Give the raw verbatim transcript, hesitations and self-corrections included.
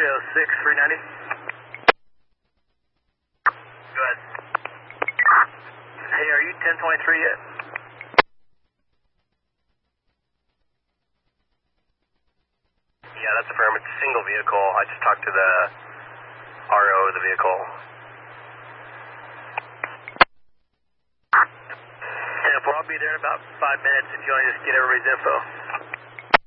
three oh six, three ninety. Go ahead. Hey, are you ten twenty-three yet? Yeah, that's affirmed. It's a single vehicle. I just talked to the R O of the vehicle. I'll be there in about five minutes if you want to just get everybody's info.